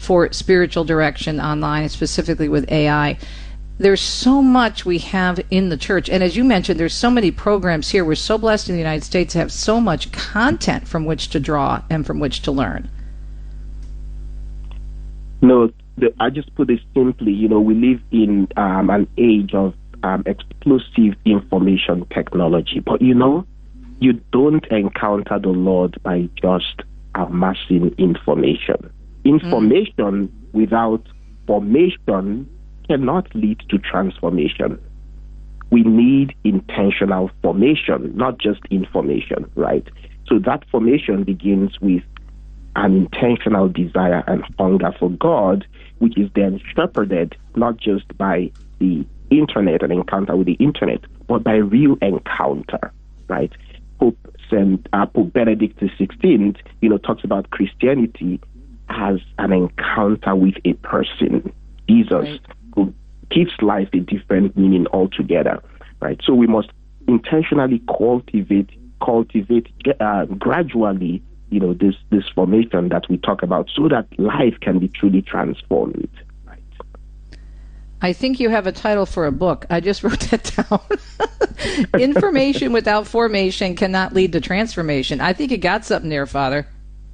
for spiritual direction online, specifically with AI. There's so much we have in the church. And as you mentioned, there's so many programs here. We're so blessed in the United States to have so much content from which to draw and from which to learn. No, I just put it simply, we live in an age of explosive information technology. But, you don't encounter the Lord by just amassing information. Information without formation cannot lead to transformation. We need intentional formation, not just information, right? So that formation begins with an intentional desire and hunger for God, which is then shepherded not just by the internet, an encounter with the internet, but by real encounter, right? Pope Benedict XVI, talks about Christianity as an encounter with a person, Jesus, right, who gives life a different meaning altogether, right? So we must intentionally cultivate gradually, this formation that we talk about, so that life can be truly transformed. Right? I think you have a title for a book. I just wrote that down. Information without formation cannot lead to transformation. I think you got something there, Father.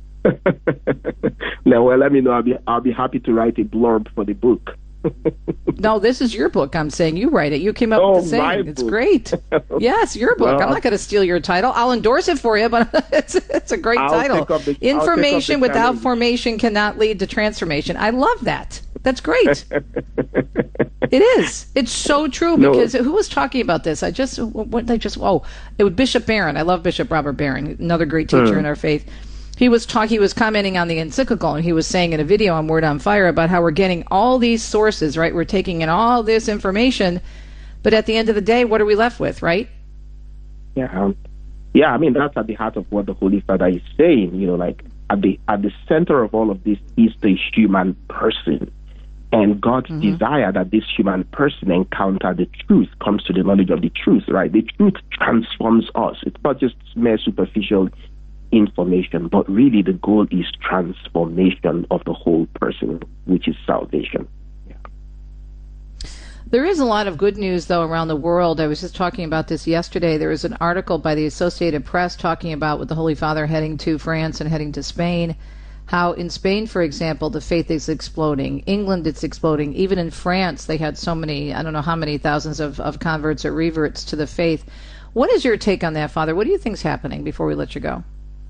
Now, well, let me know. I'll be happy to write a blurb for the book. No, this is your book. I'm saying you write it. You came up with the saying. It's great. Yes, your book. Well, I'm not going to steal your title. I'll endorse it for you, but it's a great title. Information without formation cannot lead to transformation. I love that. That's great. It is. It's so true, because who was talking about this? It was Bishop Barron. I love Bishop Robert Barron, another great teacher in our faith. He was commenting on the encyclical, and he was saying in a video on Word on Fire about how we're getting all these sources, right? We're taking in all this information, but at the end of the day, what are we left with, right? Yeah. I mean, that's at the heart of what the Holy Father is saying. At the center of all of this is the human person, and God's desire that this human person encounter the truth, comes to the knowledge of the truth, right? The truth transforms us. It's not just mere superficial information, but really the goal is transformation of the whole person, which is salvation. There is a lot of good news, though, around the world. I was just talking about this yesterday. There was an article by the Associated Press talking about with the Holy Father heading to France and heading to Spain, how in Spain, for example, the faith is exploding. England, it's exploding. Even in France, they had so many, I don't know how many thousands of converts or reverts to the faith. What is your take on that, Father? What do you think's happening before we let you go?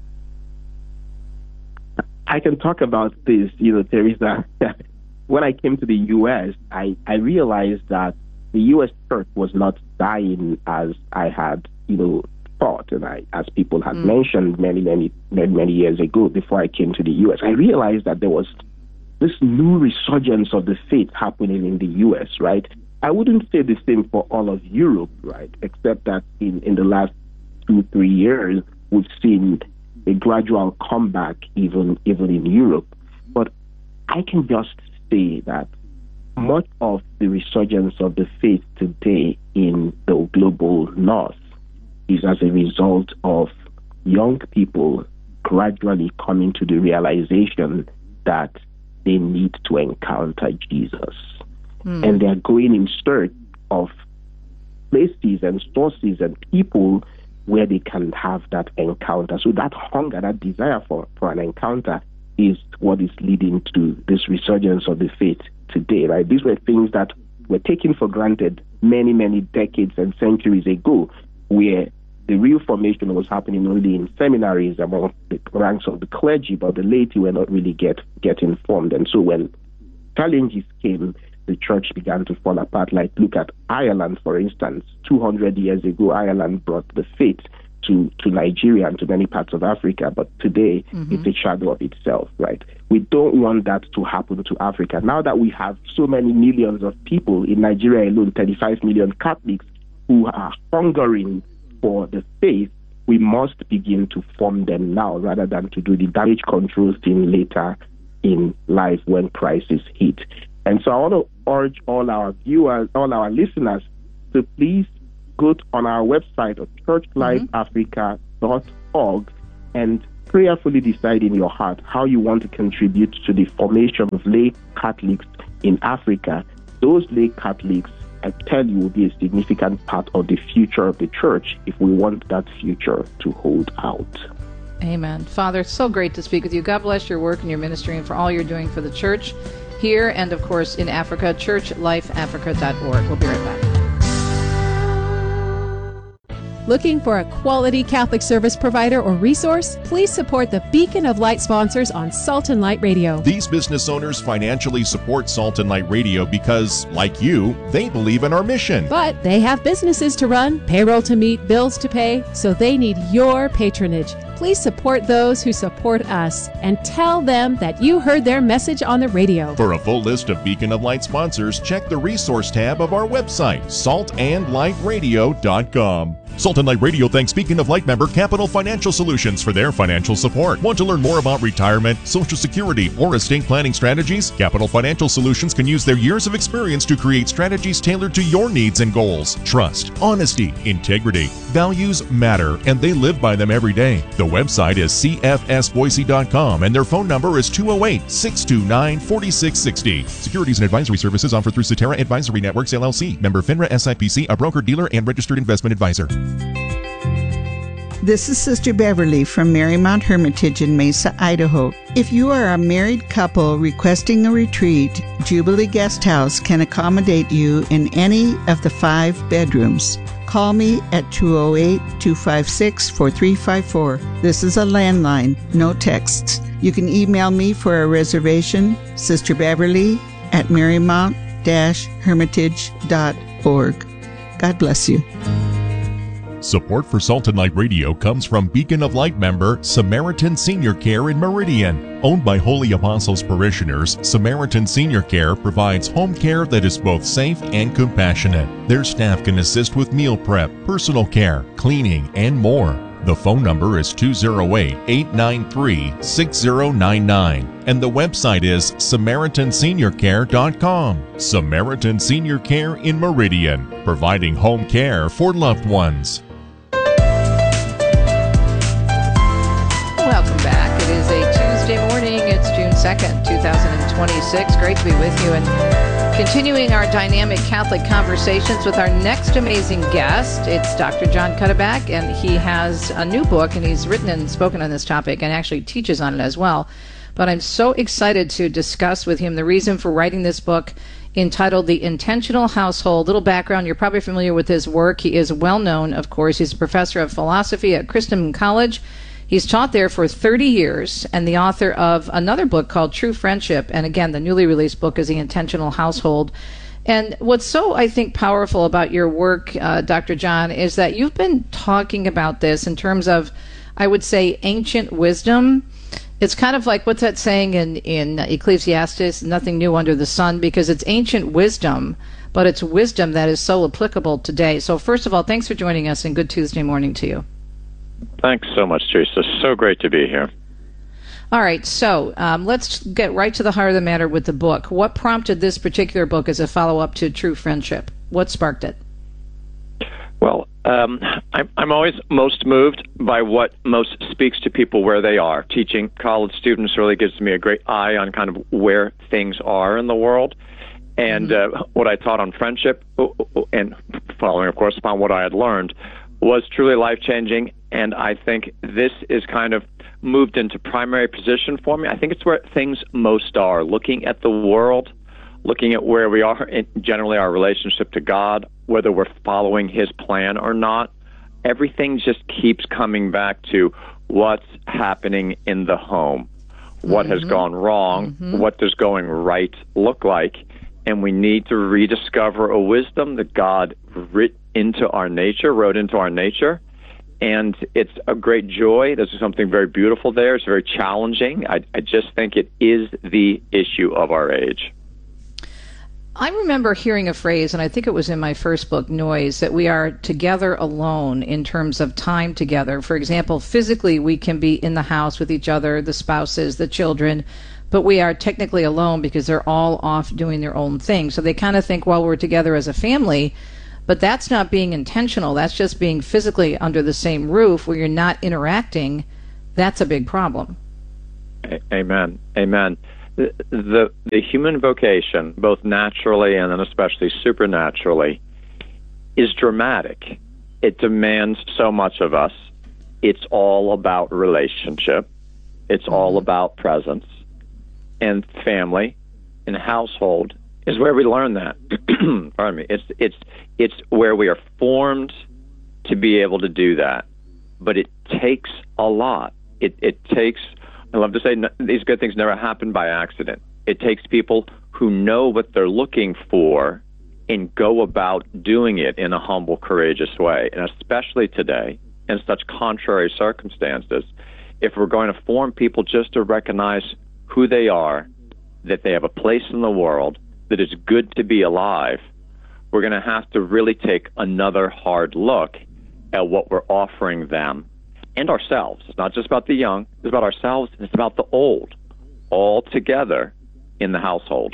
I can talk about this, Teresa. When I came to the U.S., I realized that the U.S. church was not dying as I had, thought, and as people had mentioned many years ago before I came to the U.S. I realized that there was this new resurgence of the faith happening in the U.S., right? I wouldn't say the same for all of Europe, right? Except that in the last 2-3 years, we've seen a gradual comeback even in Europe. But I can just say that much of the resurgence of the faith today in the global north is as a result of young people gradually coming to the realization that they need to encounter Jesus. And they're going in search of places and sources and people where they can have that encounter. So that hunger, that desire for an encounter is what is leading to this resurgence of the faith today, right? These were things that were taken for granted many, many decades and centuries ago, where the real formation was happening only in seminaries among the ranks of the clergy, but the laity were not really getting formed. And so when challenges came, the church began to fall apart. Like, look at Ireland, for instance. 200 years ago, Ireland brought the faith to Nigeria and to many parts of Africa, but today it's a shadow of itself, right? We don't want that to happen to Africa. Now that we have so many millions of people in Nigeria alone, 35 million Catholics who are hungering for the faith, we must begin to form them now rather than to do the damage control thing later in life when crisis hit. And so I want to urge all our viewers, all our listeners, to please go on our website at churchlifeafrica.org and prayerfully decide in your heart how you want to contribute to the formation of lay Catholics in Africa, those lay Catholics, I tell you, will be a significant part of the future of the church if we want that future to hold out. Amen. Father, it's so great to speak with you. God bless your work and your ministry and for all you're doing for the church here and, of course, in Africa, churchlifeafrica.org. We'll be right back. Looking for a quality Catholic service provider or resource? Please support the Beacon of Light sponsors on Salt and Light Radio. These business owners financially support Salt and Light Radio because, like you, they believe in our mission. But they have businesses to run, payroll to meet, bills to pay, so they need your patronage. Please support those who support us and tell them that you heard their message on the radio. For a full list of Beacon of Light sponsors, check the resource tab of our website, saltandlightradio.com. Salt and Light Radio thanks Beacon of Light member Capital Financial Solutions for their financial support. Want to learn more about retirement, Social Security, or estate planning strategies? Capital Financial Solutions can use their years of experience to create strategies tailored to your needs and goals. Trust, honesty, integrity, values matter, and they live by them every day. The website is cfsboise.com, and their phone number is 208-629-4660. Securities and advisory services offered through Cetera Advisory Networks, LLC. Member FINRA SIPC, a broker-dealer and registered investment advisor. This is Sister Beverly from Marymount Hermitage in Mesa, Idaho. If you are a married couple requesting a retreat, Jubilee Guest House can accommodate you in any of the 5 bedrooms. Call me at 208-256-4354. This is a landline, no texts. You can email me for a reservation, Sister Beverly at marymount-hermitage.org. God bless you. Support for Salt and Light Radio comes from Beacon of Light member Samaritan Senior Care in Meridian. Owned by Holy Apostles parishioners, Samaritan Senior Care provides home care that is both safe and compassionate. Their staff can assist with meal prep, personal care, cleaning, and more. The phone number is 208-893-6099, and the website is SamaritanSeniorCare.com. Samaritan Senior Care in Meridian, providing home care for loved ones. Welcome back. It is a Tuesday morning. It's June 2nd, 2026. Great to be with you and continuing our dynamic Catholic conversations with our next amazing guest. It's Dr. John Cuddeback, and he has a new book, and he's written and spoken on this topic and actually teaches on it as well. But I'm so excited to discuss with him the reason for writing this book entitled The Intentional Household. Little background, you're probably familiar with his work. He is well known, of course. He's a professor of philosophy at Christendom College. He's taught there for 30 years and the author of another book called True Friendship. And again, the newly released book is The Intentional Household. And what's so, I think, powerful about your work, Dr. John, is that you've been talking about this in terms of, I would say, ancient wisdom. It's kind of like, what's that saying in Ecclesiastes, nothing new under the sun, because it's ancient wisdom, but it's wisdom that is so applicable today. So first of all, thanks for joining us, and good Tuesday morning to you. Thanks so much, Teresa. So great to be here. All right, so let's get right to the heart of the matter with the book. What prompted this particular book as a follow-up to True Friendship? What sparked it? Well, I'm always most moved by what most speaks to people where they are. Teaching college students really gives me a great eye on kind of where things are in the world. And what I taught on friendship, and following, of course, upon what I had learned, was truly life-changing. And I think this is kind of moved into primary position for me. I think it's where things most are, looking at the world, looking at where we are in generally our relationship to God, whether we're following His plan or not. Everything just keeps coming back to what's happening in the home, what has gone wrong, what does going right look like, and we need to rediscover a wisdom that God wrote into our nature, and it's a great joy. There's something very beautiful there. It's very challenging. I just think it is the issue of our age. I remember hearing a phrase, and I think it was in my first book, Noise, that we are together alone in terms of time together. For example, physically we can be in the house with each other, the spouses, the children, but we are technically alone because they're all off doing their own thing. So they kind of think, well, we're together as a family, but that's not being intentional. That's just being physically under the same roof where you're not interacting That's a big problem. Amen. Amen. The human vocation, both naturally and then especially supernaturally, is dramatic. It demands so much of us. It's all about relationship. It's all about presence. And family and household is where we learn that. Pardon me. It's where we are formed to be able to do that. But it takes a lot. It takes, I love to say, these good things never happen by accident. It takes people who know what they're looking for and go about doing it in a humble, courageous way. And especially today, in such contrary circumstances, if we're going to form people just to recognize who they are, that they have a place in the world, that it's good to be alive, we're going to have to really take another hard look at what we're offering them and ourselves. It's not just about the young, it's about ourselves, and it's about the old, all together in the household.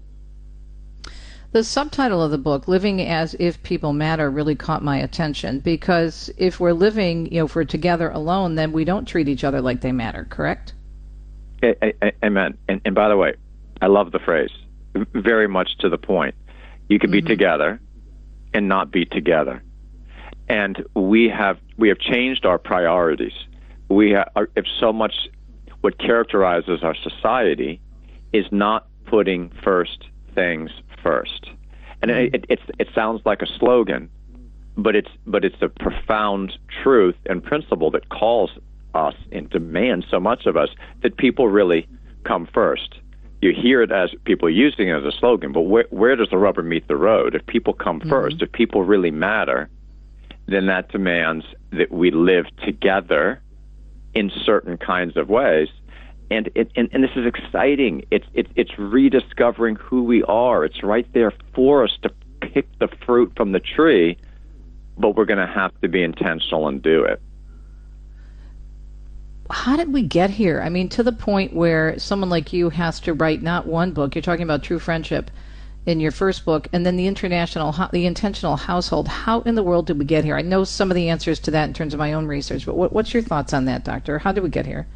The subtitle of the book, Living as If People Matter, really caught my attention, because if we're living, if we're together alone, then we don't treat each other like they matter, correct? Amen. And by the way, I love the phrase, very much to the point. You can be together and not be together. And we have changed our priorities. If so much what characterizes our society is not putting first things first. And it sounds like a slogan, but it's a profound truth and principle that calls us and demands so much of us that people really come first. You hear it as people using it as a slogan, but where does the rubber meet the road? If people come first, if people really matter, then that demands that we live together in certain kinds of ways. And this is exciting. It's rediscovering who we are. It's right there for us to pick the fruit from the tree, but we're going to have to be intentional and do it. How did we get here? I mean, to the point where someone like you has to write not one book. You're talking about True Friendship in your first book, and then the intentional household. How in the world did we get here? I know some of the answers to that in terms of my own research, but what's your thoughts on that, Doctor? How did we get here?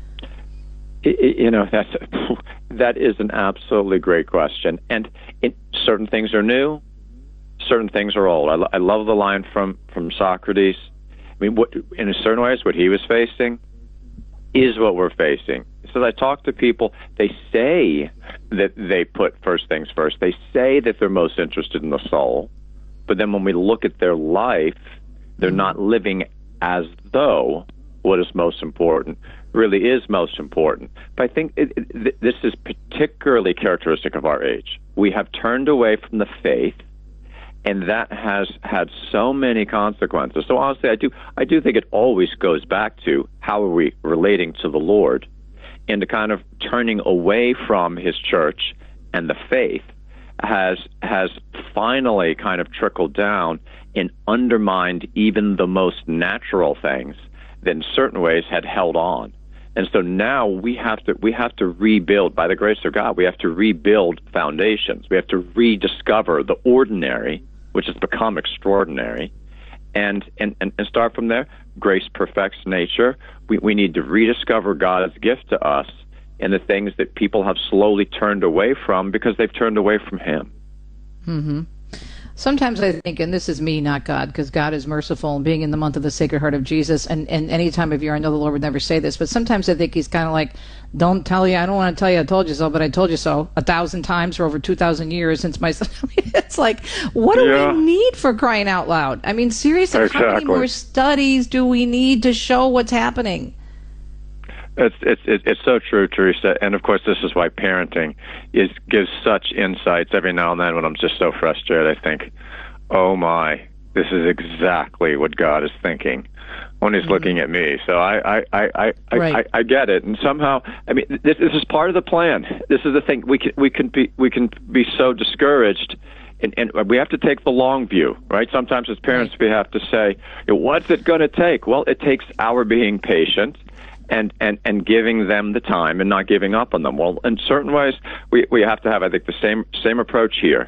That is an absolutely great question. And certain things are new, certain things are old. I love the line from Socrates. I mean, in certain ways, what he was facing is what we're facing. So I talk to people, they say that they put first things first. They say that they're most interested in the soul. But then when we look at their life, they're not living as though what is most important really is most important. But I think this is particularly characteristic of our age. We have turned away from the faith, and that has had so many consequences. So honestly, I do think it always goes back to how are we relating to the Lord, and the kind of turning away from His church and the faith has finally kind of trickled down and undermined even the most natural things that in certain ways had held on. And so now we have to rebuild, by the grace of God, we have to rebuild foundations. We have to rediscover the ordinary, which has become extraordinary, and start from there. Grace perfects nature. We need to rediscover God's gift to us and the things that people have slowly turned away from because they've turned away from Him. Mm-hmm. Sometimes I think, and this is me, not God, because God is merciful, and being in the month of the Sacred Heart of Jesus, and any time of year, I know the Lord would never say this, but sometimes I think He's kind of like, I don't want to tell you I told you so, but I told you so 1,000 times for over 2,000 years since my son. I mean, it's like, what do we need for crying out loud? I mean, seriously, How many more studies do we need to show what's happening? It's so true, Teresa. And of course, this is why parenting gives such insights every now and then when I'm just so frustrated. I think, oh my, this is exactly what God is thinking when He's looking at me. So I get it. And somehow, I mean, this is part of the plan. This is the thing. We can be so discouraged. And we have to take the long view, right? Sometimes as parents, we have to say, what's it going to take? Well, it takes our being patient and giving them the time and not giving up on them. Well, in certain ways, we have to have, I think, the same approach here.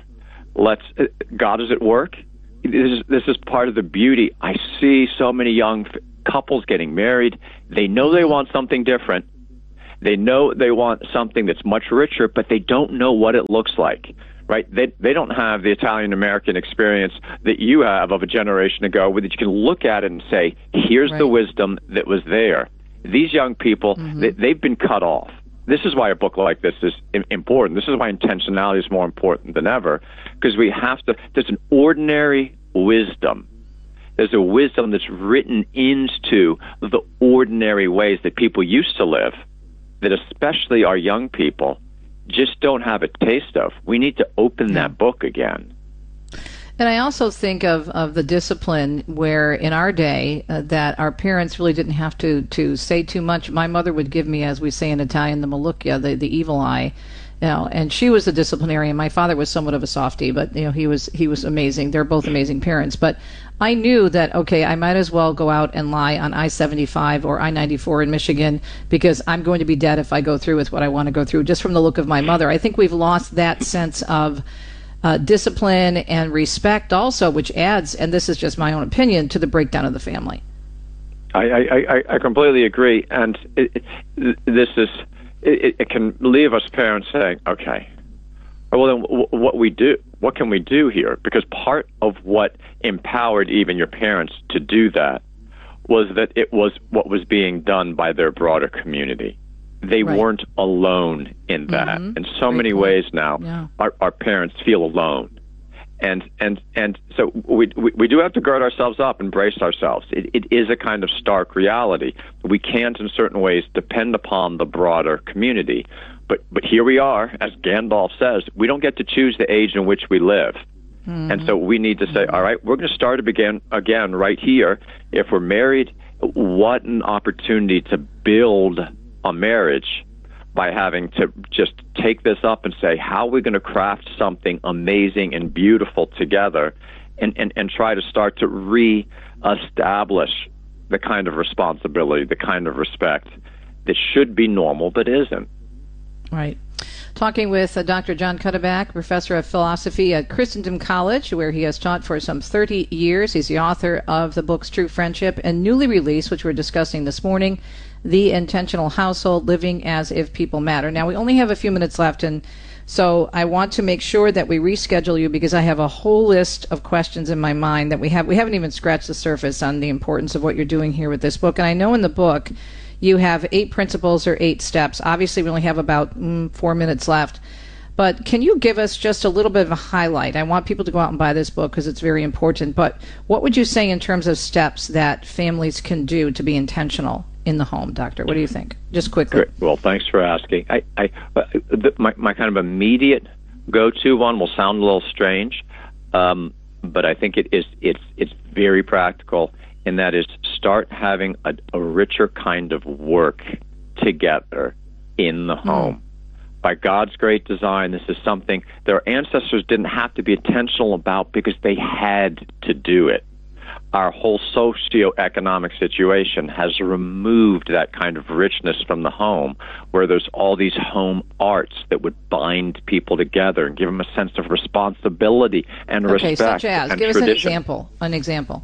God is at work. This is part of the beauty. I see so many young couples getting married, they know they want something different. They know they want something that's much richer, but they don't know what it looks like, right? They don't have the Italian-American experience that you have of a generation ago, where that you can look at it and say, here's the wisdom that was there. These young people, they've been cut off. This is why a book like this is important. This is why intentionality is more important than ever, because we have to, there's an ordinary wisdom. There's a wisdom that's written into the ordinary ways that people used to live, that especially our young people just don't have a taste of. We need to open that book again. And I also think of the discipline where in our day that our parents really didn't have to say too much. My mother would give me, as we say in Italian, the malucchia, the evil eye. And she was a disciplinarian. My father was somewhat of a softie, but he was amazing. They're both amazing parents. But I knew that, okay, I might as well go out and lie on I-75 or I-94 in Michigan, because I'm going to be dead if I go through with what I want to go through, just from the look of my mother. I think we've lost that sense of discipline and respect also, which adds, and this is just my own opinion, to the breakdown of the family. I completely agree. And it can leave us parents saying, okay, well then what can we do here? Because part of what empowered even your parents to do that was that it was what was being done by their broader community. They weren't alone in that. In so many ways now, our parents feel alone. And so we do have to guard ourselves up and brace ourselves. It is a kind of stark reality. We can't, in certain ways, depend upon the broader community. But here we are, as Gandalf says, we don't get to choose the age in which we live. And so we need to say, all right, we're going to start again right here. If we're married, what an opportunity to build a marriage by having to just take this up and say, how are we going to craft something amazing and beautiful together, and try to start to re-establish the kind of responsibility, the kind of respect that should be normal but isn't. Right. Talking with Dr. John Cuddeback, professor of philosophy at Christendom College, where he has taught for some 30 years. He's the author of the books True Friendship and newly released, which we're discussing this morning, The Intentional Household, Living as If People Matter. Now, we only have a few minutes left, and so I want to make sure that we reschedule you, because I have a whole list of questions in my mind that we haven't even scratched the surface on the importance of what you're doing here with this book. And I know in the book you have 8 principles or 8 steps. Obviously, we only have about 4 minutes left. But can you give us just a little bit of a highlight? I want people to go out and buy this book because it's very important. But what would you say in terms of steps that families can do to be intentional in the home, Doctor? What do you think? Just quickly. Great. Well, thanks for asking. My kind of immediate go-to one will sound a little strange, but I think it's very practical, and that is start having a richer kind of work together in the home. By God's great design, this is something their ancestors didn't have to be intentional about because they had to do it. Our whole socioeconomic situation has removed that kind of richness from the home, where there's all these home arts that would bind people together and give them a sense of responsibility and respect. Such as? And give tradition. us an example.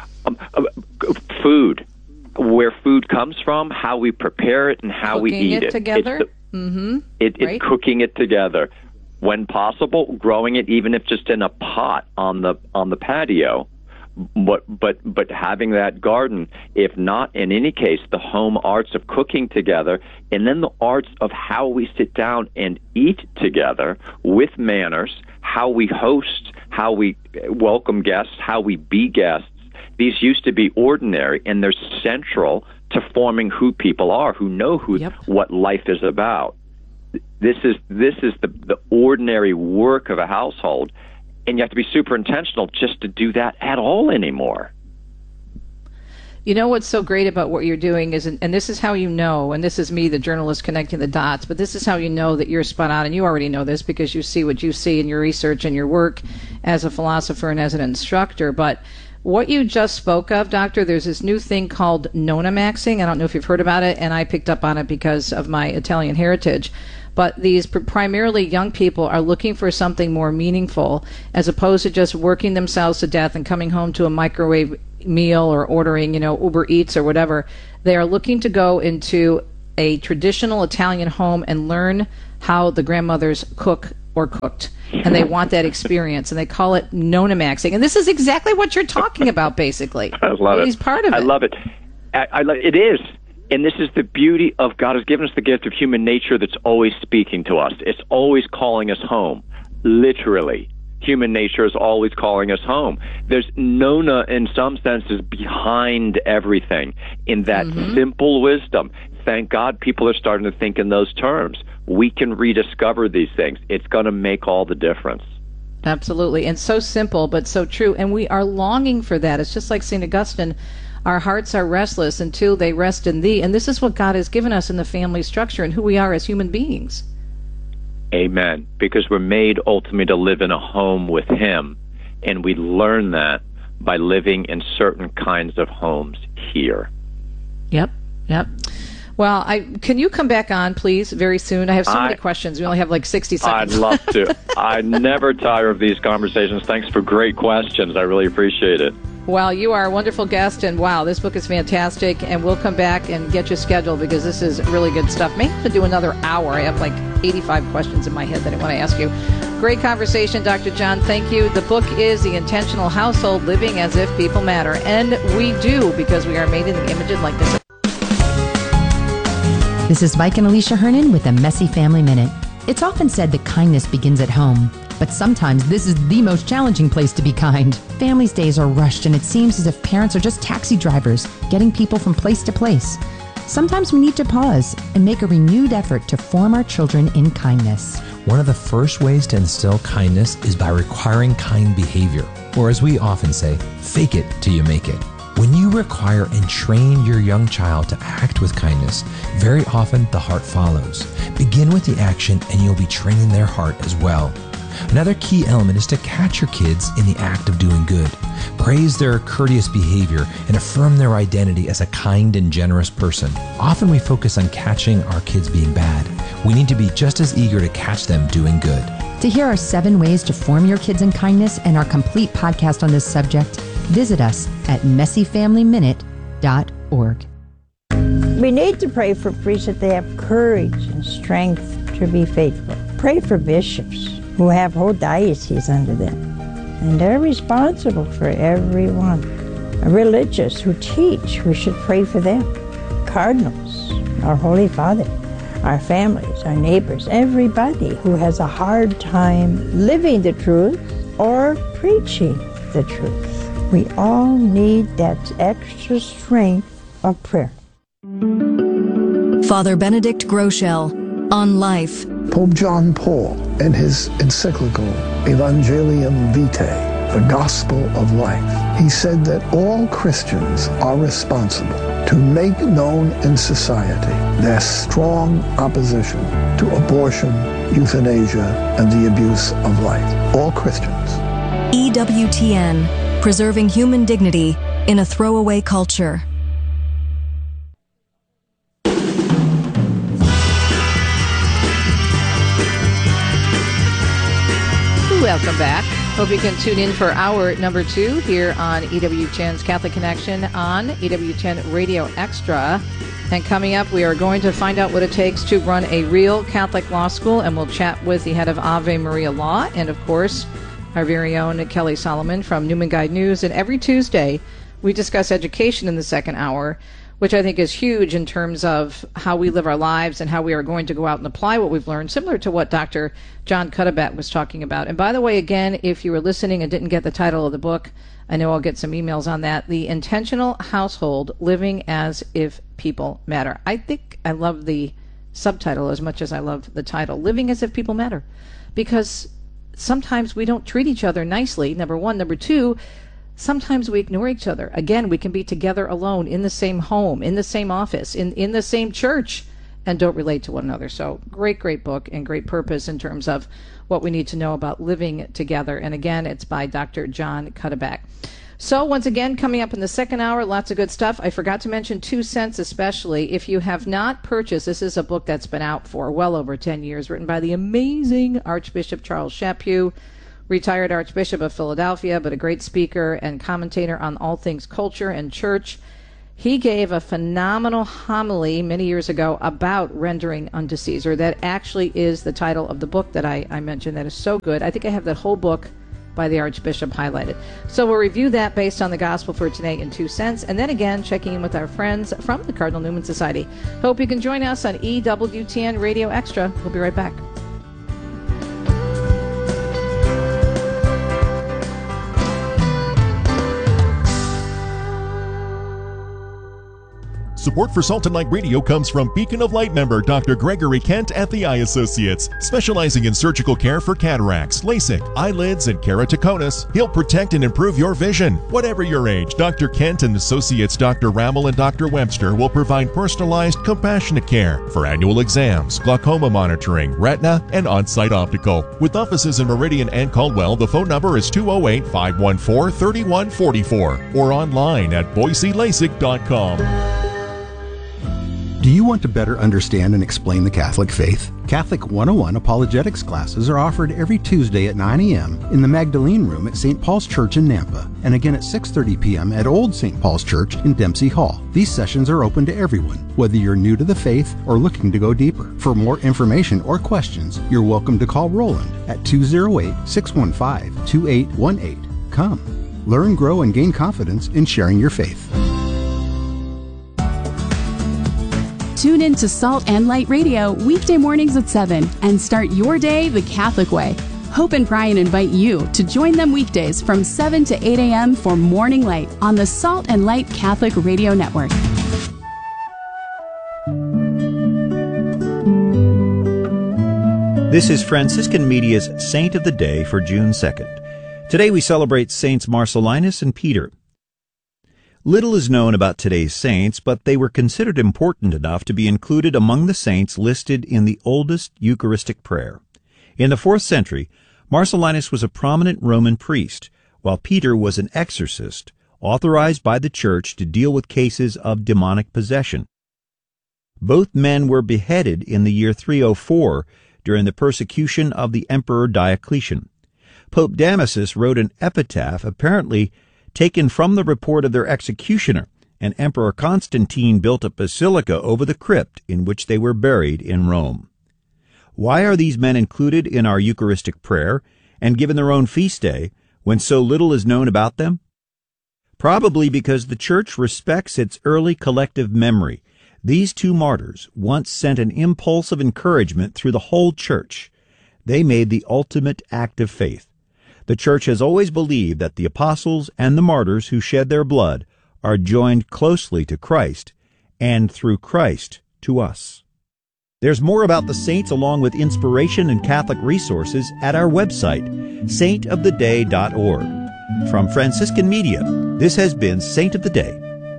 Food, where food comes from, how we prepare it, and how we eat it together. Cooking it together, when possible, growing it, even if just in a pot on the patio. But having that garden, if not, in any case, the home arts of cooking together, and then the arts of how we sit down and eat together with manners, how we host, how we welcome guests, how we be guests. These used to be ordinary, and they're central to forming who people are, who know what life is about. This is the ordinary work of a household. And you have to be super intentional just to do that at all anymore. You know what's so great about what you're doing is, and this is how you know, and this is me, the journalist, connecting the dots, but this is how you know that you're spot on, and you already know this because you see what you see in your research and your work as a philosopher and as an instructor. But what you just spoke of, Doctor, there's this new thing called nonamaxing. I don't know if you've heard about it, and I picked up on it because of my Italian heritage. but these primarily young people are looking for something more meaningful as opposed to just working themselves to death and coming home to a microwave meal or ordering, Uber Eats or whatever. They are looking to go into a traditional Italian home and learn how the grandmothers cook or cooked. And they want that experience, and they call it nonamaxing. And this is exactly what you're talking about, basically. I love it. He's part of it. I love it. It is. And this is the beauty of God has given us the gift of human nature that's always speaking to us. It's always calling us home, literally. Human nature is always calling us home. There's Nona, in some senses, behind everything in that simple wisdom. Thank God people are starting to think in those terms. We can rediscover these things. It's going to make all the difference. Absolutely. And so simple, but so true. And we are longing for that. It's just like St. Augustine. Our hearts are restless until they rest in thee. And this is what God has given us in the family structure and who we are as human beings. Amen. Because we're made ultimately to live in a home with Him. And we learn that by living in certain kinds of homes here. Yep. Well, can you come back on, please, very soon? I have so many questions. We only have like 60 seconds. I'd love to. I never tire of these conversations. Thanks for great questions. I really appreciate it. Well, you are a wonderful guest, and wow, this book is fantastic, and we'll come back and get you scheduled because this is really good stuff. Maybe have to do another hour. I have like 85 questions in my head that I want to ask you. Great conversation, Dr. John. Thank you. The book is The Intentional Household, Living as If People Matter, and we do because we are made in the image and likeness of. This is Mike and Alicia Hernan with a Messy Family Minute. It's often said that kindness begins at home, but sometimes this is the most challenging place to be kind. Families' days are rushed, and it seems as if parents are just taxi drivers, getting people from place to place. Sometimes we need to pause and make a renewed effort to form our children in kindness. One of the first ways to instill kindness is by requiring kind behavior, or as we often say, fake it till you make it. When you require and train your young child to act with kindness, very often the heart follows. Begin with the action and you'll be training their heart as well. Another key element is to catch your kids in the act of doing good. Praise their courteous behavior and affirm their identity as a kind and generous person. Often we focus on catching our kids being bad. We need to be just as eager to catch them doing good. To hear our 7 ways to form your kids in kindness and our complete podcast on this subject, visit us at messyfamilyminute.org. We need to pray for priests that they have courage and strength to be faithful. Pray for bishops who have whole dioceses under them, and they're responsible for everyone. Religious who teach, we should pray for them. Cardinals, our Holy Father, our families, our neighbors, everybody who has a hard time living the truth or preaching the truth. We all need that extra strength of prayer. Father Benedict Groeschel on life. Pope John Paul, in his encyclical Evangelium Vitae, the Gospel of Life, he said that all Christians are responsible to make known in society their strong opposition to abortion, euthanasia, and the abuse of life. All Christians. EWTN. Preserving human dignity in a throwaway culture. Welcome back. Hope you can tune in for hour number 2 here on EWTN's Catholic Connection on EWTN Radio Extra. And coming up, we are going to find out what it takes to run a real Catholic law school, and we'll chat with the head of Ave Maria Law and, of course, our very own Kelly Solomon from Newman Guide News. And every Tuesday, we discuss education in the second hour, which I think is huge in terms of how we live our lives and how we are going to go out and apply what we've learned, similar to what Dr. John Cuddeback was talking about. And by the way, again, if you were listening and didn't get the title of the book, I know I'll get some emails on that. The Intentional Household, Living as If People Matter. I think I love the subtitle as much as I love the title, Living as If People Matter, because sometimes we don't treat each other nicely, number one. Number two, sometimes we ignore each other. Again, we can be together alone in the same home, in the same office, in the same church, and don't relate to one another. So great book and great purpose in terms of what we need to know about living together. And again, it's by Dr. John Cuddeback. So once again, coming up in the second hour, lots of good stuff. I forgot to mention 2 Cents especially. If you have not purchased, this is a book that's been out for well over 10 years, written by the amazing Archbishop Charles Chaput, retired Archbishop of Philadelphia, but a great speaker and commentator on all things culture and church. He gave a phenomenal homily many years ago about rendering unto Caesar. That actually is the title of the book that I mentioned. That is so good. I think I have that whole book by the Archbishop highlighted. So we'll review that based on the gospel for today in 2 Cents. And then again, checking in with our friends from the Cardinal Newman Society. Hope you can join us on EWTN Radio Extra. We'll be right back. Support for Salt and Light Radio comes from Beacon of Light member Dr. Gregory Kent at the Eye Associates, specializing in surgical care for cataracts, LASIK, eyelids, and keratoconus. He'll protect and improve your vision. Whatever your age, Dr. Kent and Associates Dr. Rammel and Dr. Webster will provide personalized, compassionate care for annual exams, glaucoma monitoring, retina, and on-site optical. With offices in Meridian and Caldwell, the phone number is 208-514-3144 or online at boiselasik.com. Do you want to better understand and explain the Catholic faith? Catholic 101 apologetics classes are offered every Tuesday at 9 a.m. in the Magdalene Room at St. Paul's Church in Nampa, and again at 6:30 p.m. at Old St. Paul's Church in Dempsey Hall. These sessions are open to everyone, whether you're new to the faith or looking to go deeper. For more information or questions, you're welcome to call Roland at 208-615-2818. Come, learn, grow, and gain confidence in sharing your faith. Tune in to Salt and Light Radio weekday mornings at 7 and start your day the Catholic way. Hope and Brian invite you to join them weekdays from 7 to 8 a.m. for Morning Light on the Salt and Light Catholic Radio Network. This is Franciscan Media's Saint of the Day for June 2nd. Today we celebrate Saints Marcellinus and Peter. Little is known about today's saints, but they were considered important enough to be included among the saints listed in the oldest Eucharistic prayer. In the 4th century, Marcellinus was a prominent Roman priest, while Peter was an exorcist, authorized by the Church to deal with cases of demonic possession. Both men were beheaded in the year 304 during the persecution of the Emperor Diocletian. Pope Damasus wrote an epitaph apparently taken from the report of their executioner, and Emperor Constantine built a basilica over the crypt in which they were buried in Rome. Why are these men included in our Eucharistic prayer and given their own feast day when so little is known about them? Probably because the Church respects its early collective memory. These two martyrs once sent an impulse of encouragement through the whole Church. They made the ultimate act of faith. The Church has always believed that the apostles and the martyrs who shed their blood are joined closely to Christ, and through Christ to us. There's more about the saints along with inspiration and Catholic resources at our website, saintoftheday.org. From Franciscan Media, this has been Saint of the Day.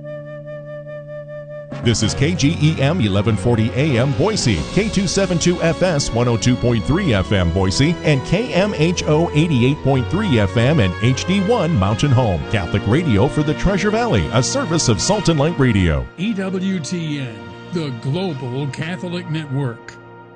This is KGEM 1140 AM Boise, K272FS 102.3 FM Boise, and KMHO 88.3 FM and HD1 Mountain Home. Catholic radio for the Treasure Valley, a service of Salt and Light Radio. EWTN, the Global Catholic Network.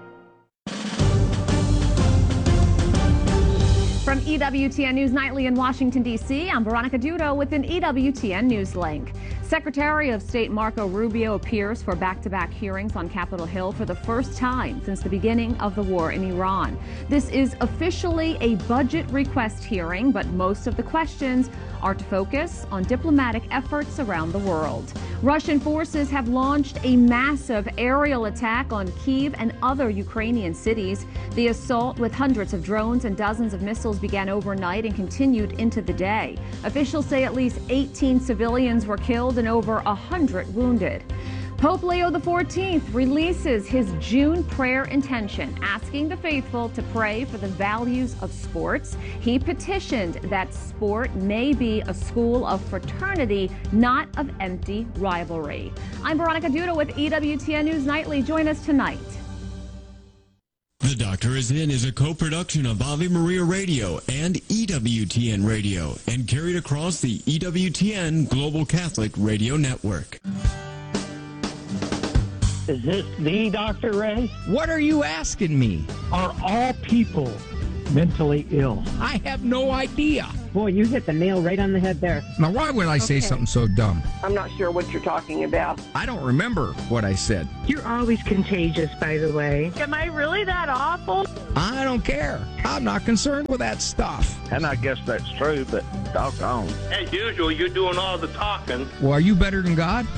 From EWTN News Nightly in Washington, D.C., I'm Veronica Dudo with an EWTN News Link. Secretary of State Marco Rubio appears for back-to-back hearings on Capitol Hill for the first time since the beginning of the war in Iran. This is officially a budget request hearing, but most of the questions are to focus on diplomatic efforts around the world. Russian forces have launched a massive aerial attack on Kyiv and other Ukrainian cities. The assault with hundreds of drones and dozens of missiles began overnight and continued into the day. Officials say at least 18 civilians were killed and over 100 wounded. Pope Leo XIV releases his June prayer intention, asking the faithful to pray for the values of sports. He petitioned that sport may be a school of fraternity, not of empty rivalry. I'm Veronica Dudo with EWTN News Nightly. Join us tonight. The Doctor Is In is a co-production of Ave Maria Radio and EWTN Radio and carried across the EWTN Global Catholic Radio Network. Is this the Dr. Ray? What are you asking me? Are all people mentally ill? I have no idea. Boy, you hit the nail right on the head there. Now, why would I say something so dumb? I'm not sure what you're talking about. I don't remember what I said. You're always contagious, by the way. Am I really that awful? I don't care. I'm not concerned with that stuff. And I guess that's true, but doggone. As usual, you're doing all the talking. Well, are you better than God?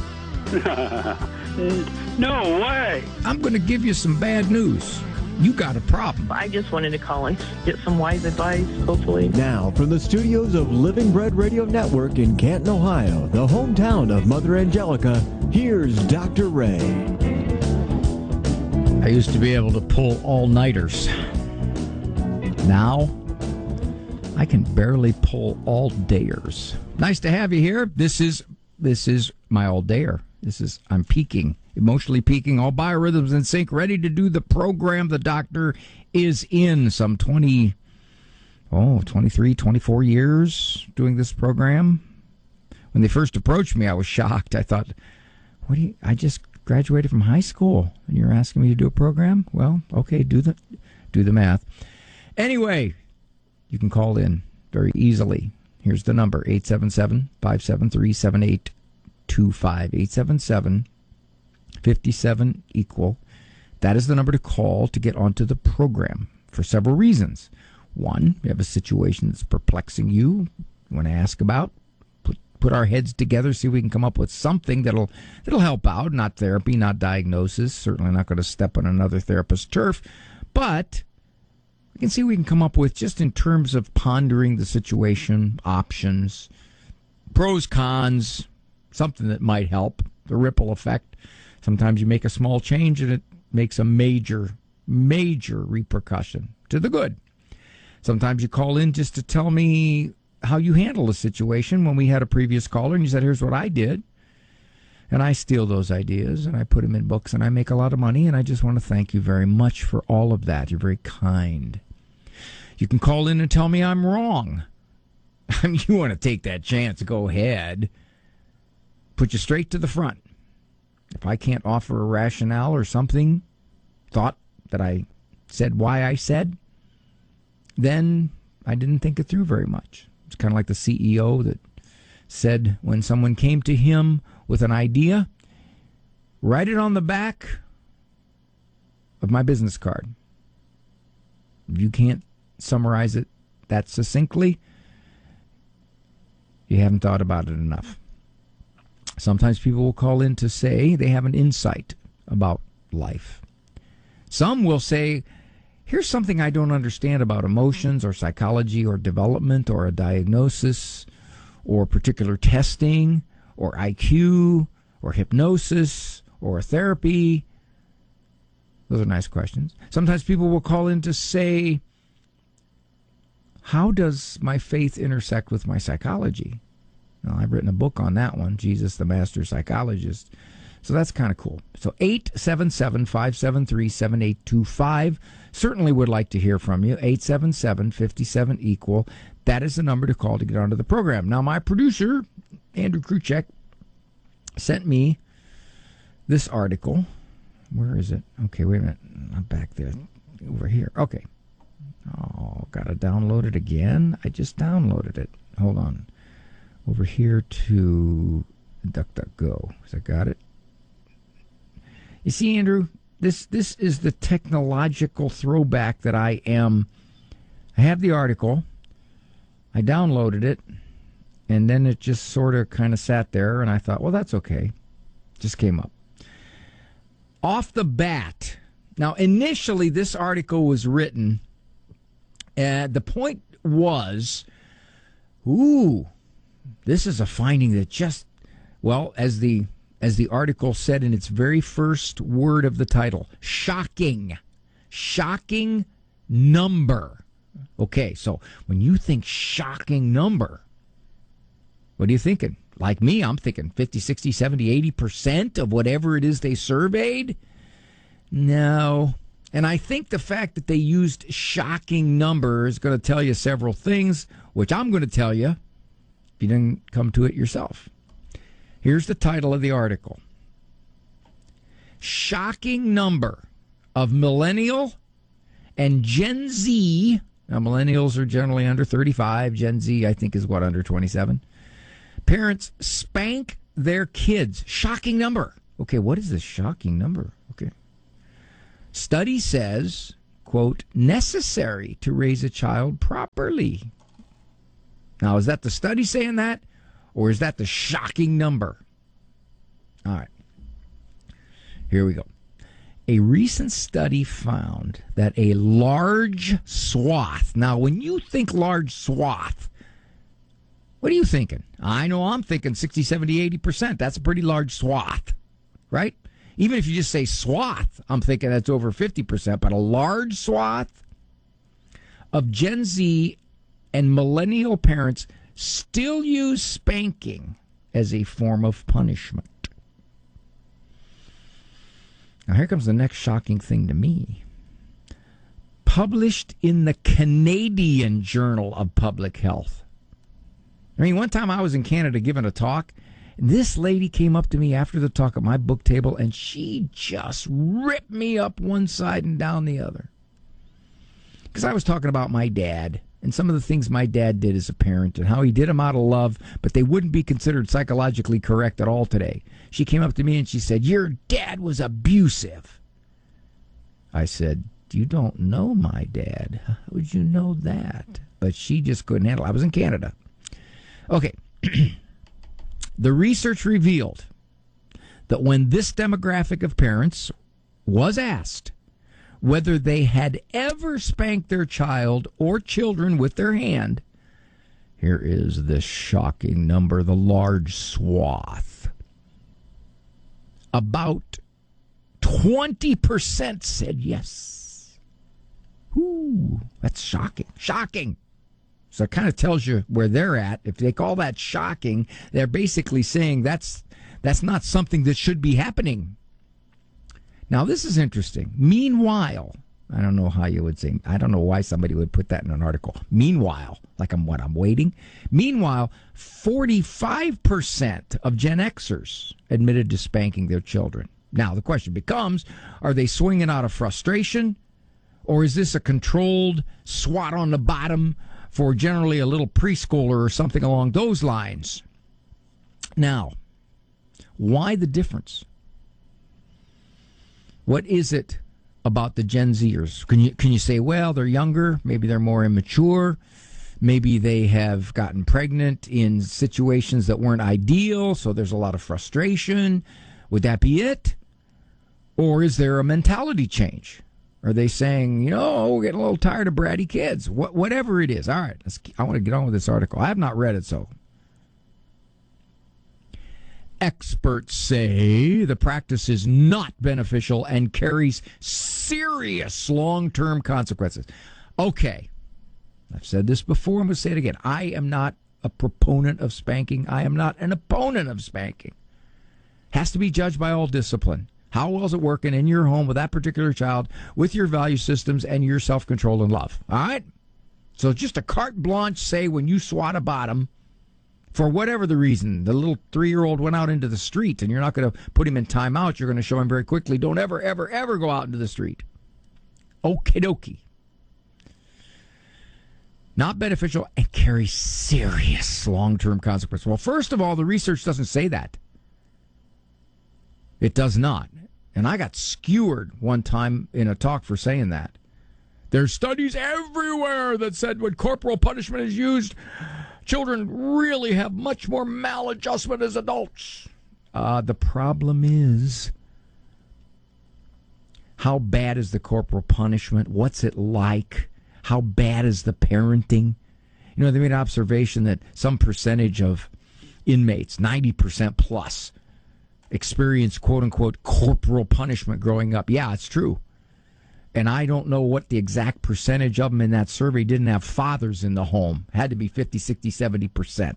No way. I'm going to give you some bad news. You got a problem. I just wanted to call and get some wise advice, hopefully. Now, from the studios of Living Bread Radio Network in Canton, Ohio, the hometown of Mother Angelica, here's Dr. Ray. I used to be able to pull all-nighters. Now, I can barely pull all-dayers. Nice to have you here. This is my all-dayer. I'm peaking, emotionally peaking, all biorhythms in sync, ready to do the program. The Doctor is in some 23, 24 years doing this program. When they first approached me, I was shocked. I thought, I just graduated from high school and you're asking me to do a program? Well, okay, do the math. Anyway, you can call in very easily. Here's the number, 877-573-7825. 877-57-EQUAL. That is the number to call to get onto the program for several reasons. One, you have a situation that's perplexing you want to ask about. Put our heads together, see if we can come up with something that'll help out. Not therapy, not diagnosis. Certainly not going to step on another therapist's turf. But we can see what we can come up with just in terms of pondering the situation, options, pros, cons, something that might help, the ripple effect. Sometimes you make a small change and it makes a major, major repercussion to the good. Sometimes you call in just to tell me how you handle a situation. When we had a previous caller and you said, here's what I did. And I steal those ideas and I put them in books and I make a lot of money. And I just want to thank you very much for all of that. You're very kind. You can call in and tell me I'm wrong. I mean, you want to take that chance, go ahead. Put you straight to the front. If I can't offer a rationale or something, thought that I said why I said, then I didn't think it through very much. It's kind of like the CEO that said when someone came to him with an idea, write it on the back of my business card. If you can't summarize it that succinctly, you haven't thought about it enough. Sometimes people will call in to say they have an insight about life. Some will say, here's something I don't understand about emotions or psychology or development or a diagnosis or particular testing or IQ or hypnosis or therapy. Those are nice questions. Sometimes people will call in to say, how does my faith intersect with my psychology? Well, I've written a book on that one, Jesus the Master Psychologist. So that's kind of cool. So 877-573-7825. Certainly would like to hear from you. 877-57-EQUAL. That is the number to call to get onto the program. Now, my producer, Andrew Kruchek, sent me this article. Where is it? Okay, wait a minute. I'm back there. Over here. Okay. Oh, got to download it again. I just downloaded it. Hold on. Over here to DuckDuckGo. Has I got it? You see, Andrew, this is the technological throwback that I am. I have the article. I downloaded it. And then it just sort of kind of sat there. And I thought, well, that's okay. Just came up. Off the bat. Now, initially, this article was written. The point was, this is a finding that just, well, as the article said in its very first word of the title, shocking number. Okay, so when you think shocking number, what are you thinking? Like me, I'm thinking 50, 60, 70, 80% of whatever it is they surveyed. No, And I think the fact that they used shocking numbers is going to tell you several things, which I'm going to tell you if you didn't come to it yourself. Here's the title of the article. Shocking number of millennial and Gen Z. Now, millennials are generally under 35. Gen Z, I think, is under 27. Parents spank their kids. Shocking number. Okay, what is this shocking number? Okay. Study says, quote, necessary to raise a child properly. Now, is that the study saying that, or is that the shocking number? All right. Here we go. A recent study found that a large swath. Now, when you think large swath, what are you thinking? I know I'm thinking 60, 70, 80%. That's a pretty large swath, right? Even if you just say swath, I'm thinking that's over 50%. But a large swath of Gen Z and millennial parents still use spanking as a form of punishment. Now, here comes the next shocking thing to me. Published in the Canadian Journal of Public Health. I mean, one time I was in Canada giving a talk, and this lady came up to me after the talk at my book table, and she just ripped me up one side and down the other. Because I was talking about my dad and some of the things my dad did as a parent and how he did them out of love, but they wouldn't be considered psychologically correct at all today. She came up to me and she said, your dad was abusive. I said, you don't know my dad. How would you know that? But she just couldn't handle it. I was in Canada. Okay. The research revealed that when this demographic of parents was asked whether they had ever spanked their child or children with their hand, here is this shocking number, the large swath. About 20% said yes. Ooh, that's shocking. Shocking. So it kind of tells you where they're at. If they call that shocking, they're basically saying that's not something that should be happening. Now, this is interesting. Meanwhile, I don't know how you would say, I don't know why somebody would put that in an article. Meanwhile, like I'm waiting. Meanwhile, 45% of Gen Xers admitted to spanking their children. Now, the question becomes, are they swinging out of frustration? Or is this a controlled swat on the bottom for generally a little preschooler or something along those lines? Now, why the difference? What is it about the Gen Zers? Can you say, well, they're younger, maybe they're more immature, maybe they have gotten pregnant in situations that weren't ideal, so there's a lot of frustration. Would that be it? Or is there a mentality change? Are they saying, we're getting a little tired of bratty kids? Whatever it is. All right, I want to get on with this article. I have not read it, so. Experts say the practice is not beneficial and carries serious long-term consequences. Okay, I've said this before. I'm going to say it again. I am not a proponent of spanking. I am not an opponent of spanking. Has to be judged by all discipline. How well is it working in your home with that particular child, with your value systems and your self-control and love? All right? So just a carte blanche say when you swat a bottom, for whatever the reason, the little 3-year-old went out into the street and you're not going to put him in timeout. You're going to show him very quickly, don't ever, ever, ever go out into the street. Okie dokie. Not beneficial and carry serious long-term consequences. Well, first of all, the research doesn't say that. It does not. And I got skewered one time in a talk for saying that. There's studies everywhere that said when corporal punishment is used, children really have much more maladjustment as adults. The problem is, how bad is the corporal punishment? What's it like? How bad is the parenting? They made an observation that some percentage of inmates, 90% plus, experience quote-unquote corporal punishment growing up. Yeah, it's true. And I don't know what the exact percentage of them in that survey didn't have fathers in the home. It had to be 50, 60, 70%.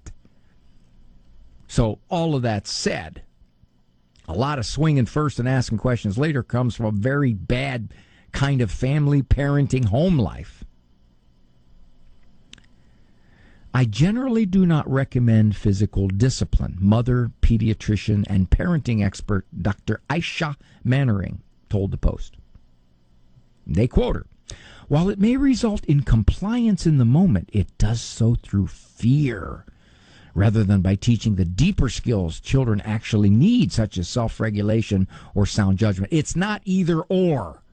So all of that said, a lot of swinging first and asking questions later comes from a very bad kind of family parenting home life. I generally do not recommend physical discipline, mother, pediatrician, and parenting expert Dr. Aisha Mannering told the Post. They quote her, "While it may result in compliance in the moment, it does so through fear, rather than by teaching the deeper skills children actually need, such as self-regulation or sound judgment." It's not either or.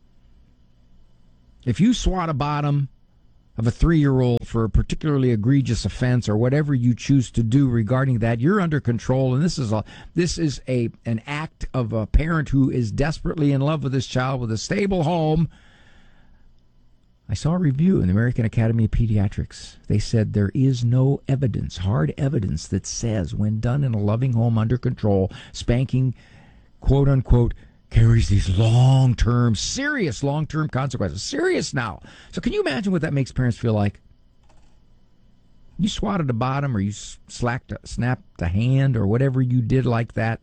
If you swat a bottom of a 3-year-old for a particularly egregious offense or whatever you choose to do regarding that, you're under control, and this is an act of a parent who is desperately in love with this child with a stable home. I saw a review in the American Academy of Pediatrics. They said there is no evidence, hard evidence, that says when done in a loving home under control, spanking, quote unquote, carries these serious long-term consequences. Serious now. So can you imagine what that makes parents feel like? You swatted a bottom, or you snapped a hand, or whatever you did like that,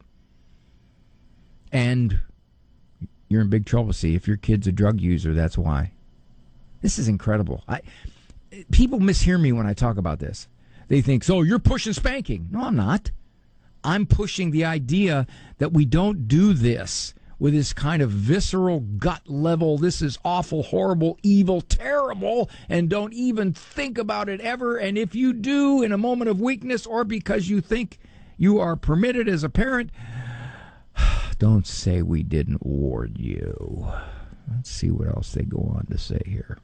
and you're in big trouble. See, if your kid's a drug user, that's why. This is incredible. People mishear me when I talk about this. They think, so you're pushing spanking. No, I'm not. I'm pushing the idea that we don't do this with this kind of visceral gut level, this is awful, horrible, evil, terrible, and don't even think about it ever. And if you do in a moment of weakness or because you think you are permitted as a parent, don't say we didn't warn you. Let's see what else they go on to say here.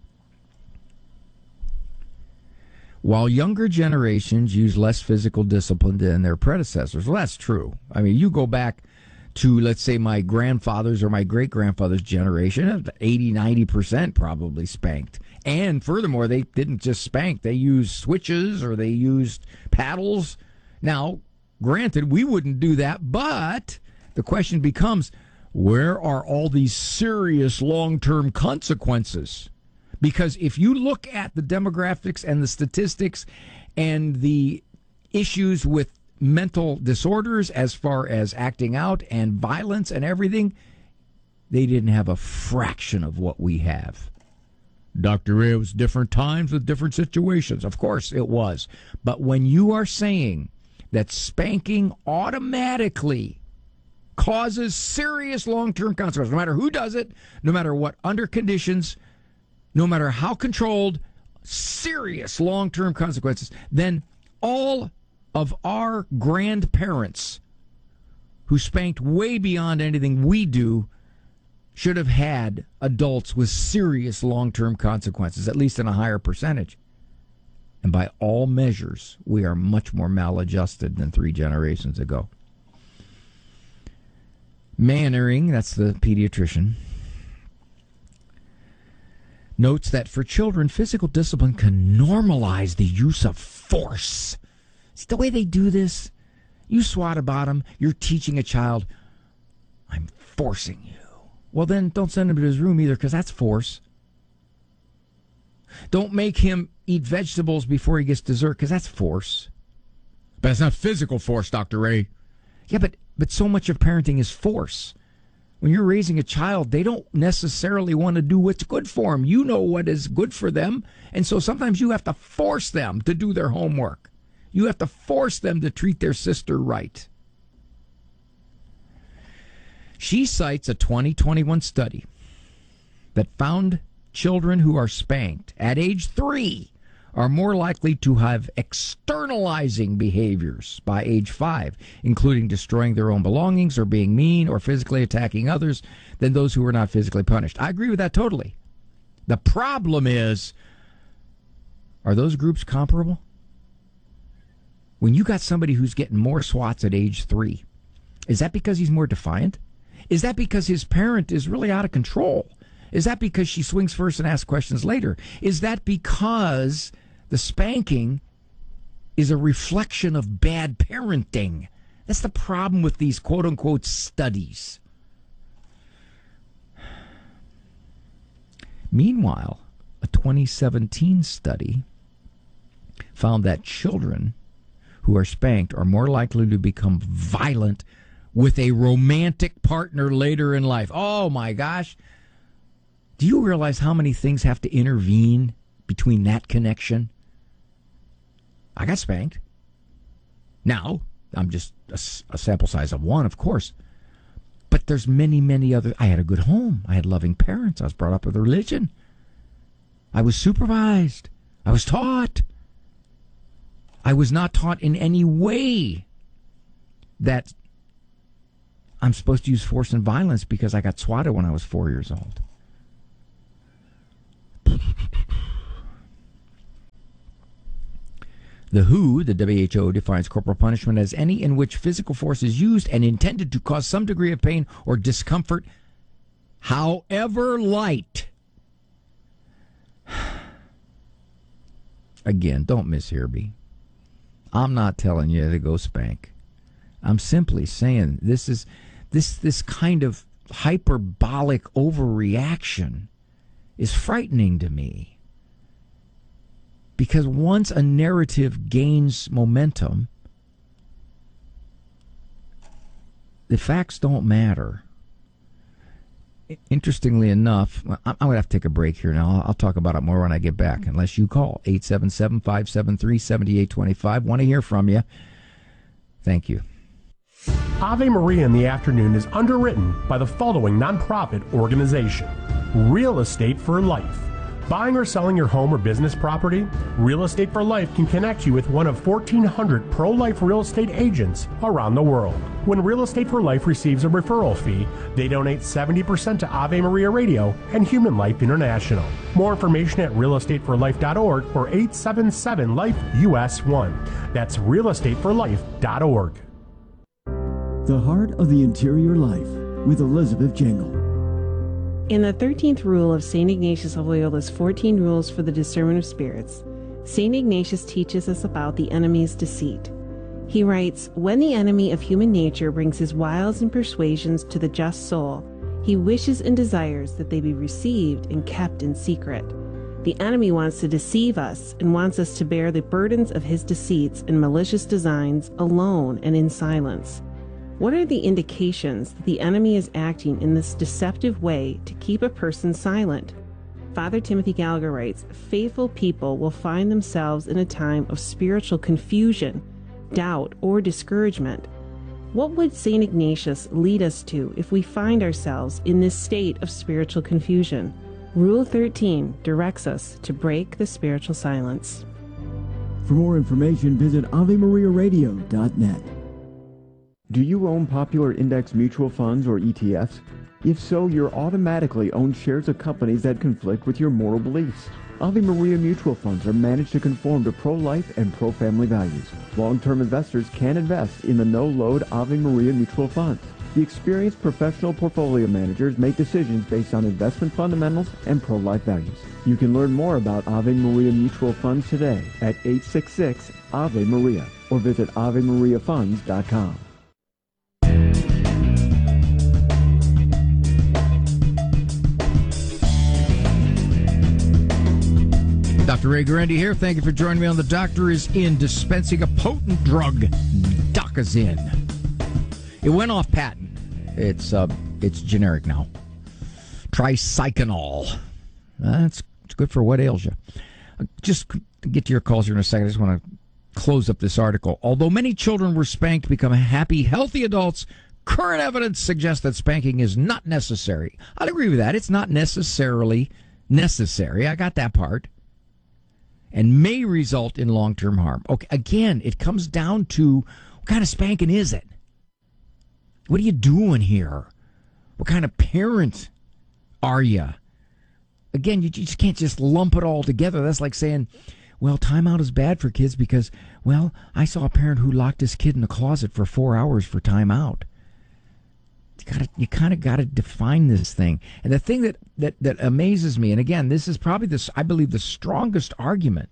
While younger generations use less physical discipline than their predecessors, well, that's true. I mean, you go back to, let's say, my grandfather's or my great-grandfather's generation, 80-90% probably spanked. And furthermore, they didn't just spank. They used switches or they used paddles. Now, granted, we wouldn't do that, but the question becomes, where are all these serious long-term consequences? Because if you look at the demographics and the statistics and the issues with mental disorders as far as acting out and violence and everything, they didn't have a fraction of what we have. Dr. Ray, it was different times with different situations. Of course it was. But when you are saying that spanking automatically causes serious long-term consequences, no matter who does it, no matter what under conditions, no matter how controlled, serious long-term consequences, then all of our grandparents who spanked way beyond anything we do should have had adults with serious long-term consequences, at least in a higher percentage. And by all measures, we are much more maladjusted than 3 generations ago. Mannering, that's the pediatrician, notes that for children, physical discipline can normalize the use of force. See, the way they do this, you swat a bottom, you're teaching a child, I'm forcing you. Well, then don't send him to his room either, because that's force. Don't make him eat vegetables before he gets dessert, because that's force. But it's not physical force, Dr. Ray. Yeah, but so much of parenting is force. When you're raising a child, they don't necessarily want to do what's good for them. You know what is good for them, and so sometimes you have to force them to do their homework. You have to force them to treat their sister right. She cites a 2021 study that found children who are spanked at age 3 are more likely to have externalizing behaviors by age 5, including destroying their own belongings or being mean or physically attacking others, than those who were not physically punished. I agree with that totally. The problem is, are those groups comparable? When you got somebody who's getting more swats at age 3, is that because he's more defiant? Is that because his parent is really out of control? Is that because she swings first and asks questions later? Is that because the spanking is a reflection of bad parenting? That's the problem with these quote-unquote studies. Meanwhile, a 2017 study found that children who are spanked are more likely to become violent with a romantic partner later in life. Oh, my gosh. Do you realize how many things have to intervene between that connection? I got spanked. Now, I'm just a sample size of one, of course. But there's many, many other. I had a good home. I had loving parents. I was brought up with a religion. I was supervised. I was taught. I was not taught in any way that I'm supposed to use force and violence because I got swatted when I was 4 years old. The WHO, the WHO, defines corporal punishment as any in which physical force is used and intended to cause some degree of pain or discomfort, however light. Again, don't mishear me. I'm not telling you to go spank. I'm simply saying this kind of hyperbolic overreaction is frightening to me. Because once a narrative gains momentum, the facts don't matter. Interestingly enough, I'm going to have to take a break here now. I'll talk about it more when I get back, unless you call 877-573-7825. Want to hear from you. Thank you. Ave Maria in the Afternoon is underwritten by the following nonprofit organization: Real Estate for Life. Buying or selling your home or business property? Real Estate for Life can connect you with one of 1,400 pro-life real estate agents around the world. When Real Estate for Life receives a referral fee, they donate 70% to Ave Maria Radio and Human Life International. More information at realestateforlife.org or 877-LIFE-US1. That's realestateforlife.org. The Heart of the Interior Life with Elizabeth Jangle. In the 13th rule of St. Ignatius of Loyola's 14 Rules for the Discernment of Spirits, St. Ignatius teaches us about the enemy's deceit. He writes, "When the enemy of human nature brings his wiles and persuasions to the just soul, he wishes and desires that they be received and kept in secret. The enemy wants to deceive us and wants us to bear the burdens of his deceits and malicious designs alone and in silence. What are the indications that the enemy is acting in this deceptive way to keep a person silent?" Father Timothy Gallagher writes, "Faithful people will find themselves in a time of spiritual confusion, doubt, or discouragement. What would St. Ignatius lead us to if we find ourselves in this state of spiritual confusion? Rule 13 directs us to break the spiritual silence." For more information, visit AveMariaRadio.net. Do you own popular index mutual funds or ETFs? If so, you're automatically own shares of companies that conflict with your moral beliefs. Ave Maria mutual funds are managed to conform to pro-life and pro-family values. Long-term investors can invest in the no-load Ave Maria mutual funds. The experienced professional portfolio managers make decisions based on investment fundamentals and pro-life values. You can learn more about Ave Maria mutual funds today at 866-AVE-MARIA or visit AveMariaFunds.com. Dr. Ray Guarendi here. Thank you for joining me on The Doctor Is In, dispensing a potent drug, Docazin. It went off patent. It's generic now. Tricyclinol. It's good for what ails you. Just to get to your calls here in a second, I just want to close up this article. Although many children were spanked to become happy, healthy adults, current evidence suggests that spanking is not necessary. I'd agree with that. It's not necessarily necessary. I got that part. And may result in long-term harm. Okay, again, it comes down to what kind of spanking is it? What are you doing here? What kind of parent are you? Again, you just can't just lump it all together. That's like saying, well, timeout is bad for kids because, well, I saw a parent who locked his kid in the closet for 4 hours for timeout. You kind of got to define this thing. And the thing that amazes me, and again, this is probably I believe the strongest argument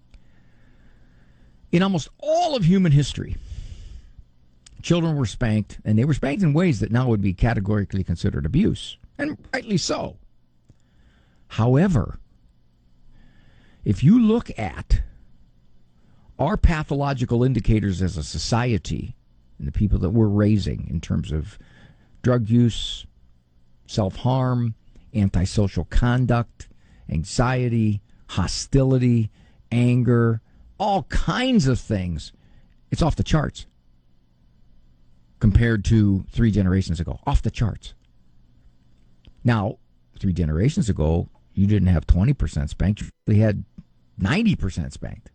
in almost all of human history. Children were spanked, and they were spanked in ways that now would be categorically considered abuse, and rightly so. However, if you look at our pathological indicators as a society and the people that we're raising in terms of drug use, self-harm, antisocial conduct, anxiety, hostility, anger, all kinds of things. It's off the charts compared to 3 generations ago. Off the charts. Now, 3 generations ago, you didn't have 20% spanked. You had 90% spanked.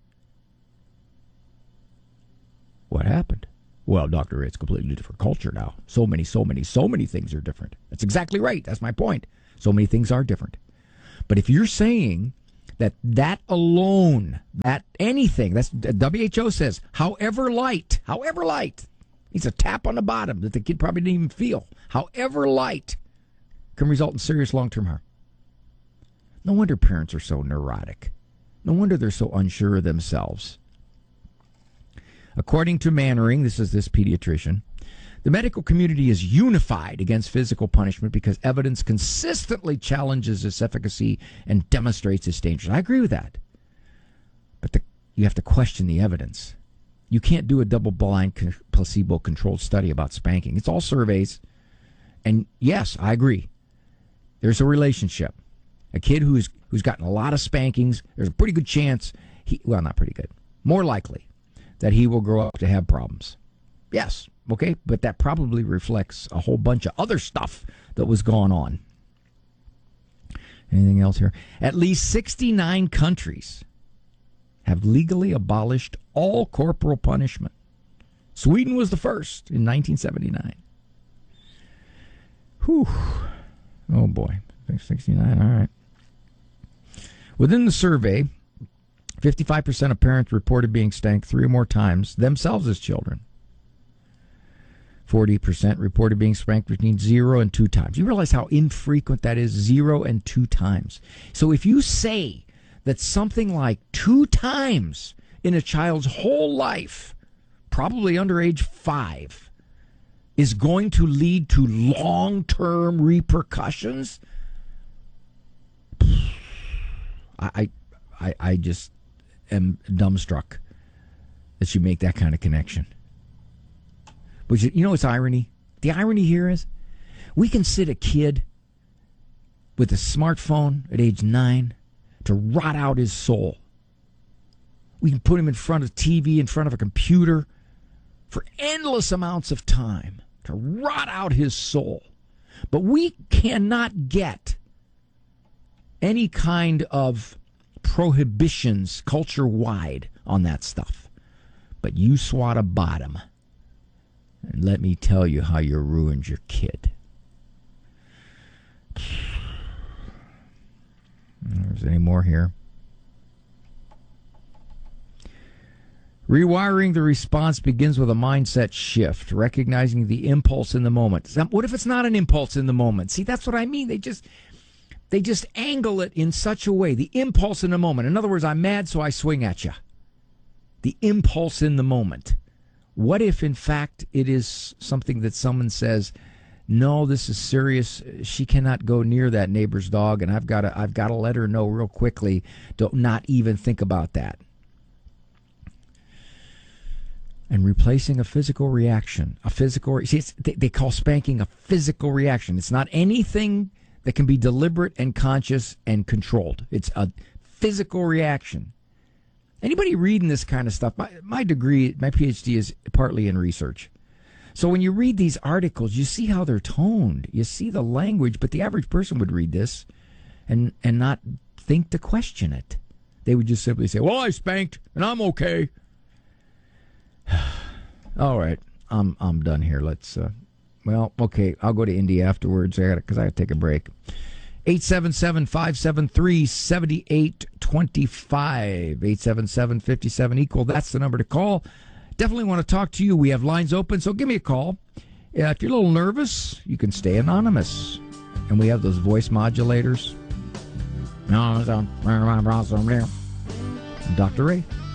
What happened? Well, Dr. Ray, it's a completely different culture now. So many things are different. That's exactly right. That's my point. So many things are different. But if you're saying that alone, that anything, that's WHO says, however light, it's a tap on the bottom that the kid probably didn't even feel, however light, can result in serious long-term harm. No wonder parents are so neurotic. No wonder they're so unsure of themselves. According to Mannering, this pediatrician, the medical community is unified against physical punishment because evidence consistently challenges its efficacy and demonstrates its dangers. I agree with that. But you have to question the evidence. You can't do a double-blind, placebo-controlled study about spanking. It's all surveys. And yes, I agree. There's a relationship. A kid who's gotten a lot of spankings, there's a pretty good chance, not pretty good, more likely, that he will grow up to have problems. Yes, okay, but that probably reflects a whole bunch of other stuff that was going on. Anything else here? At least 69 countries have legally abolished all corporal punishment. Sweden was the first in 1979. Whew. Oh, boy. 69, all right. Within the survey, 55% of parents reported being spanked 3 or more times themselves as children. 40% reported being spanked between 0 and 2 times. You realize how infrequent that is, 0 and 2 times. So if you say that something like 2 times in a child's whole life, probably under age 5, is going to lead to long-term repercussions, I just am dumbstruck that you make that kind of connection. But you know what's irony? The irony here is we can sit a kid with a smartphone at age 9 to rot out his soul. We can put him in front of TV, in front of a computer for endless amounts of time to rot out his soul. But we cannot get any kind of prohibitions culture-wide on that stuff. But you swat a bottom, and let me tell you how you ruined your kid. There's any more here? Rewiring the response begins with a mindset shift, recognizing the impulse in the moment. What if it's not an impulse in the moment? See, that's what I mean. They just angle it in such a way. The impulse in the moment. In other words, I'm mad, so I swing at you. The impulse in the moment. What if, in fact, it is something that someone says, no, this is serious. She cannot go near that neighbor's dog, and I've got to let her know real quickly. Don't not even think about that. And replacing a physical reaction. They call spanking a physical reaction. It's not anything that can be deliberate and conscious and controlled. It's a physical reaction. Anybody reading this kind of stuff, my degree, my PhD is partly in research. So when you read these articles, you see how they're toned. You see the language, but the average person would read this and not think to question it. They would just simply say, well, I spanked and I'm okay. All right, I'm done here. Let's, okay, I'll go to Indy afterwards because I got to take a break. 877-573-7825. 877-57-EQUAL. That's the number to call. Definitely want to talk to you. We have lines open, so give me a call. If you're a little nervous, you can stay anonymous. And we have those voice modulators. Dr. Ray.